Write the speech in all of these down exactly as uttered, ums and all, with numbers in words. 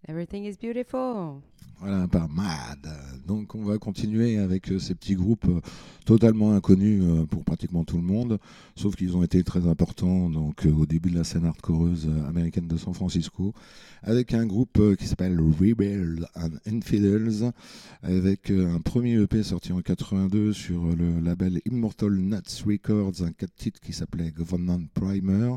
Everything is beautiful. Voilà, par Mad. Donc on va continuer avec euh, ces petits groupes euh, totalement inconnus euh, pour pratiquement tout le monde, sauf qu'ils ont été très importants donc, euh, au début de la scène hardcoreuse euh, américaine de San Francisco, avec un groupe euh, qui s'appelle Rebels and Infidels, avec euh, un premier E P sorti en quatre-vingt-deux sur le label Immortal Nuts Records, un quatre titres qui s'appelait Government Primer.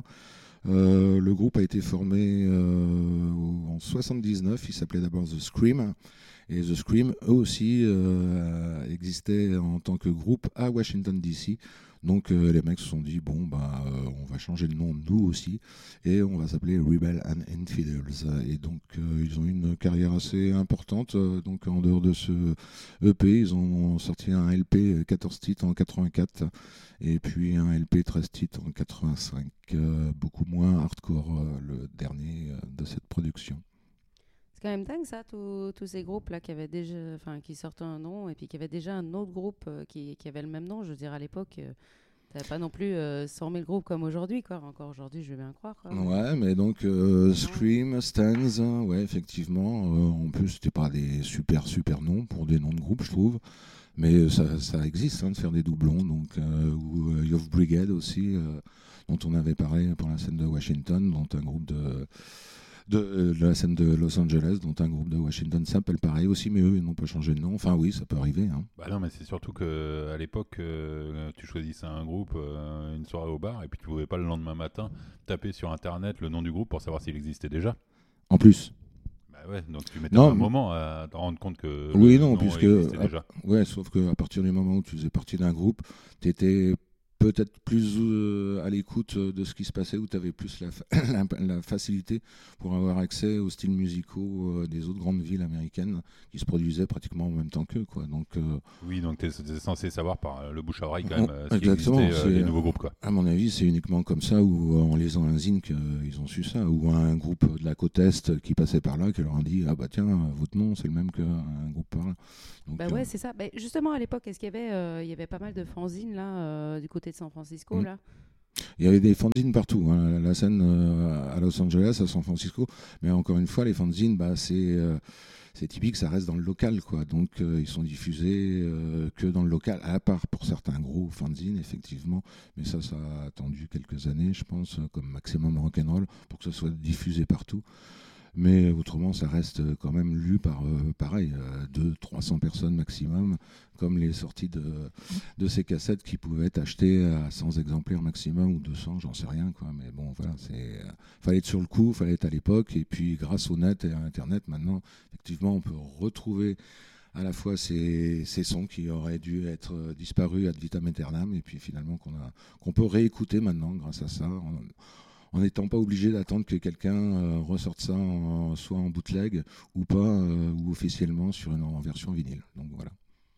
Euh, le groupe a été formé euh, en soixante-dix-neuf, il s'appelait d'abord The Scream, et The Scream, eux aussi, euh, existaient en tant que groupe à Washington D C. Donc euh, les mecs se sont dit, bon, bah, euh, on va changer le nom nous aussi, et on va s'appeler Rebel and Infidels. Et donc euh, ils ont eu une carrière assez importante. Euh, donc en dehors de ce E P, ils ont sorti un L P quatorze titres en quatre-vingt-quatre, et puis un L P treize titres en quatre-vingt-cinq, euh, beaucoup moins hardcore, euh, le dernier euh, de cette production. C'est quand même dingue ça, tous tous ces groupes là qui avaient déjà, enfin qui sortent un nom et puis qui avaient déjà un autre groupe euh, qui, qui avait le même nom. Je veux dire à l'époque, euh, t'avais pas non plus euh, cent mille groupes comme aujourd'hui quoi. Encore aujourd'hui, je veux bien croire quoi. Mais... Ouais, mais donc euh, Scream, Stans, hein, ouais, effectivement. Euh, en plus, c'était pas des super super noms pour des noms de groupe, je trouve. Mais ça, ça existe hein, de faire des doublons. Donc, euh, ou euh, Youth Brigade aussi, euh, dont on avait parlé pour la scène de Washington, dont un groupe de, de, euh, de la scène de Los Angeles, dont un groupe de Washington s'appelle pareil aussi, mais eux, ils n'ont pas changé de nom. Enfin, oui, ça peut arriver. Hein. Bah non, mais c'est surtout qu'à l'époque, euh, tu choisissais un groupe, euh, une soirée au bar, et puis tu pouvais pas le lendemain matin taper sur Internet le nom du groupe pour savoir s'il existait déjà. En plus. Bah ouais, donc tu mettais Non, un mais- moment à te rendre compte que Oui, le non, nom puisque. existait à- déjà. Ouais, sauf qu'à partir du moment où tu faisais partie d'un groupe, tu étais peut-être plus euh, à l'écoute de ce qui se passait, où tu avais plus la, fa- la, la facilité pour avoir accès aux styles musicaux euh, des autres grandes villes américaines qui se produisaient pratiquement en même temps qu'eux. Quoi. Donc, euh, Oui, donc tu es censé savoir par le bouche à oreille quand on- même euh, s'il exactement, existait euh, c'est- des nouveaux groupes. Quoi. à mon avis, c'est uniquement comme ça, ou euh, en lisant un zine qu'ils ont su ça, ou un groupe de la côte Est qui passait par là, qui leur a dit ah bah tiens, votre nom c'est le même qu'un groupe par là. Donc, Bah euh, ouais, c'est ça. Bah, justement à l'époque, est-ce qu'il y avait, euh, il y avait pas mal de fanzines là euh, du côté de San Francisco mm. là? Il y avait des fanzines partout, hein. La scène euh, à Los Angeles, à San Francisco, mais encore une fois, les fanzines, bah, c'est euh, c'est typique, ça reste dans le local, quoi. Donc euh, ils sont diffusés euh, que dans le local, à part pour certains gros fanzines, effectivement, mais ça, ça a attendu quelques années, je pense, comme Maximum Rock'n'Roll, pour que ça soit diffusé partout. Mais autrement, ça reste quand même lu par, euh, pareil, euh, deux cents à trois cents personnes maximum, comme les sorties de, de ces cassettes qui pouvaient être achetées à cent exemplaires maximum, ou deux cents, j'en sais rien, quoi. Mais bon, voilà, c'est, euh, fallait être sur le coup, fallait être à l'époque, et puis grâce au net et à Internet, maintenant, effectivement, on peut retrouver à la fois ces, ces sons qui auraient dû être euh, disparus ad vitam aeternam, et puis finalement qu'on a, qu'on peut réécouter maintenant grâce à ça, en, en n'étant pas obligé d'attendre que quelqu'un euh, ressorte ça en- soit en bootleg ou pas, euh, ou officiellement sur une en version vinyle. Donc voilà.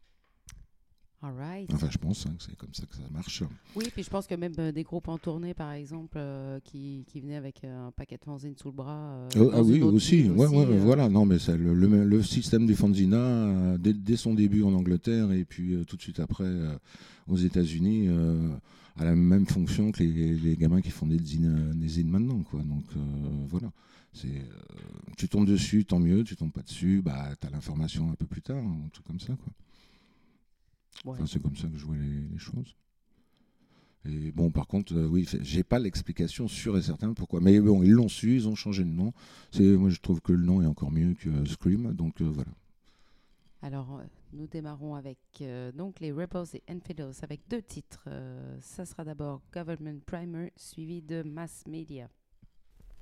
All right. Enfin, je pense hein, que c'est comme ça que ça marche. Oui, puis je pense que même euh, des groupes en tournée, par exemple, euh, qui, qui venaient avec euh, un paquet de fanzines sous le bras. euh, Oh, dans ah oui, une autre aussi. ville Ouais, aussi, ouais, euh, voilà. Non, mais c'est le, le, le système du fanzina, euh, dès, dès son début en Angleterre et puis euh, tout de suite après euh, aux États-Unis, euh, a la même fonction que les, les gamins qui font des zines, des zines maintenant, quoi. Donc euh, voilà. C'est, euh, tu tombes dessus, tant mieux. Tu tombes pas dessus, bah t'as l'information un peu plus tard, un truc comme ça, quoi. ouais. Enfin, c'est comme ça que je vois les, les choses. Et bon, par contre, euh, oui, fait- j'ai pas l'explication sûre et certaine pourquoi. Mais bon, ils l'ont su, ils ont changé de nom. C'est, moi, je trouve que le nom est encore mieux que euh, Scream, donc euh, voilà. Alors, euh, nous démarrons avec euh, donc les Rebels et Infidels avec deux titres. Euh, ça sera d'abord Government Primer suivi de Mass Media.